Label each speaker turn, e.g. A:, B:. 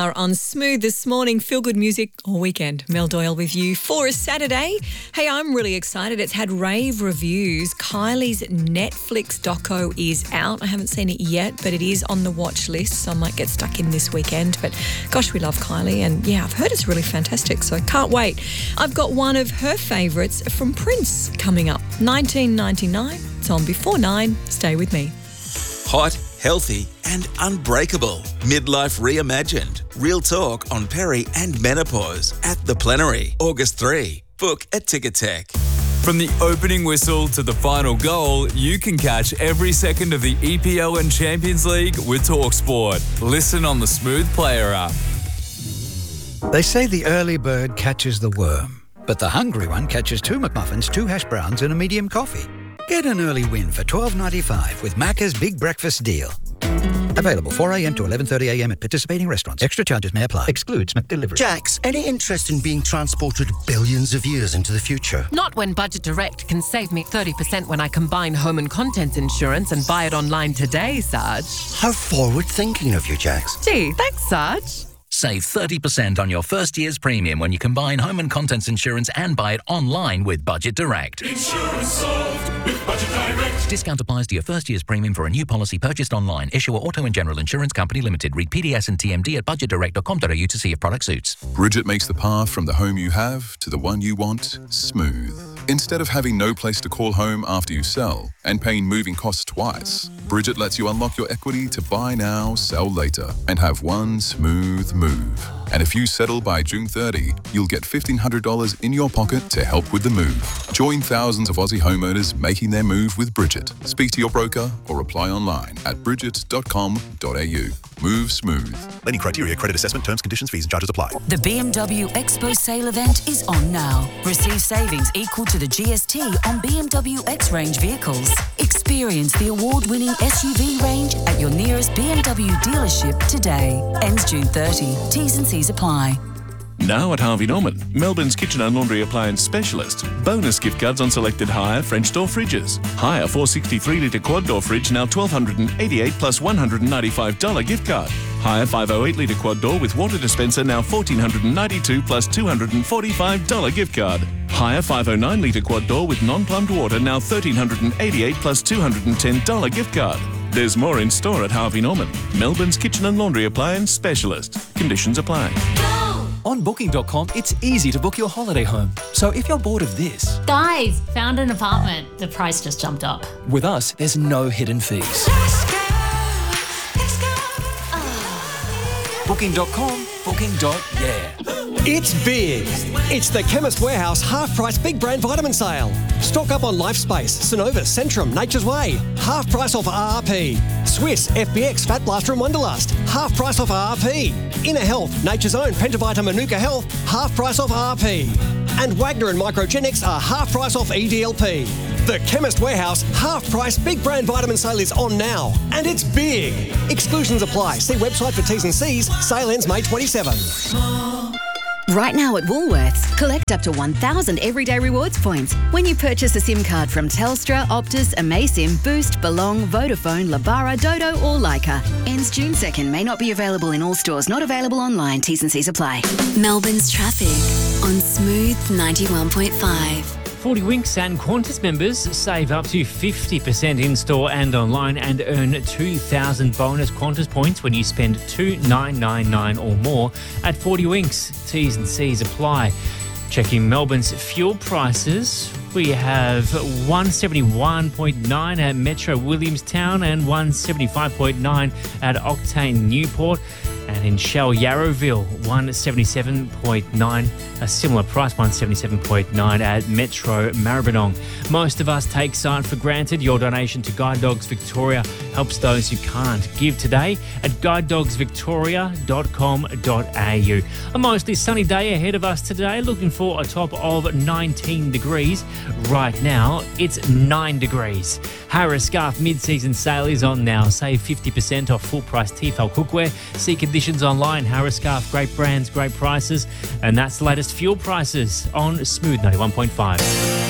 A: hour on Smooth this morning. Feel good music all weekend. Mel Doyle with you for a Saturday. Hey, I'm really excited. It's had rave reviews. Kylie's Netflix doco is out. I haven't seen it yet, but it is on the watch list, so I might get stuck in this weekend. But gosh, we love Kylie, and yeah, I've heard it's really fantastic, so I can't wait. I've got one of her favourites from Prince coming up. 1999. It's on before 9. Stay with me.
B: Hot, healthy and unbreakable. Midlife reimagined. Real talk on peri and menopause at The Plenary. August 3. Book at Ticketek.
C: From the opening whistle to the final goal, you can catch every second of the EPL and Champions League with TalkSport. Listen on the Smooth Player app.
D: They say the early bird catches the worm, but the hungry one catches 2 McMuffins, 2 hash browns and a medium coffee. Get an early win for $12.95 with Macca's Big Breakfast Deal. Available 4 a.m. to 11:30 a.m. at participating restaurants. Extra charges may apply. Excludes McDelivery.
E: Jax, any interest in being transported billions of years into the future?
F: Not when Budget Direct can save me 30% when I combine home and contents insurance and buy it online today, Sarge.
E: How forward-thinking of you, Jax.
F: Gee, thanks, Sarge.
G: Save 30% on your first year's premium when you combine home and contents insurance and buy it online with Budget Direct.
H: Insurance solved with Budget Direct.
G: Discount applies to your first year's premium for a new policy purchased online. Issuer Auto and General Insurance Company Limited. Read PDS and TMD at budgetdirect.com.au to see if product suits.
I: Bridget makes the path from the home you have to the one you want smooth. Instead of having no place to call home after you sell and paying moving costs twice, Bridget lets you unlock your equity to buy now, sell later, and have one smooth move. And if you settle by June 30, you'll get $1,500 in your pocket to help with the move. Join thousands of Aussie homeowners making their move with Bridget. Speak to your broker or apply online at bridget.com.au. Move smooth.
J: Lending criteria, credit assessment, terms, conditions, fees and charges apply.
K: The BMW Expo sale event is on now. Receive savings equal to the GST on BMW X-Range vehicles. Experience the award-winning SUV range at your nearest BMW dealership today. Ends June 30. T's and C's apply.
L: Now at Harvey Norman, Melbourne's kitchen and laundry appliance specialist. Bonus gift cards on selected Hire French door fridges. Hire 463-litre quad door fridge now $1,288 plus $195 gift card. Hire 508-litre quad door with water dispenser now $1,492 plus $245 gift card. Hire 509-litre quad door with non-plumbed water now $1,388 plus $210 gift card. There's more in store at Harvey Norman, Melbourne's kitchen and laundry appliance specialist. Conditions apply.
M: On Booking.com, it's easy to book your holiday home. So if you're bored of this...
N: Guys, found an apartment. The price just jumped up.
M: With us, there's no hidden fees. Booking.com, booking.yeah.
O: It's big. It's the Chemist Warehouse half-price big brand vitamin sale. Stock up on LifeSpace, Synovus, Centrum, Nature's Way. Half price off RRP. Swiss, FBX, Fat Blaster and Wonderlust. Half price off RRP. Inner Health, Nature's Own, Pentavita Manuka Health. Half price off RRP. And Wagner and Microgenics are half price off EDLP. The Chemist Warehouse half-price big brand vitamin sale is on now. And it's big. Exclusions apply. See website for T's and C's. Sale ends May 27.
P: Right now at Woolworths, collect up to 1,000 everyday rewards points when you purchase a SIM card from Telstra, Optus, Amaysim, Boost, Belong, Vodafone, Labara, Dodo or Leica. Ends June 2nd. May not be available in all stores. Not available online. T's and C's apply.
Q: Melbourne's traffic on Smooth 91.5.
R: 40 Winks and Qantas members save up to 50% in-store and online and earn 2,000 bonus Qantas points when you spend $2,999 or more at 40 Winks. T's and C's apply. Checking Melbourne's fuel prices, we have 171.9 at Metro Williamstown and 175.9 at Octane Newport. And in Shell Yarraville, 177.9, a similar price, 177.9 at Metro Maribyrnong. Most of us take sight for granted. Your donation to Guide Dogs Victoria helps those who can't. Give today at guidedogsvictoria.com.au. A mostly sunny day ahead of us today, looking for a top of 19 degrees. Right now, it's 9 degrees. Harris Scarf mid-season sale is on now. Save 50% off full-price Tefal cookware. See conditions online. Harris Scarf, great brands, great prices. And that's the latest fuel prices on Smooth 91.5.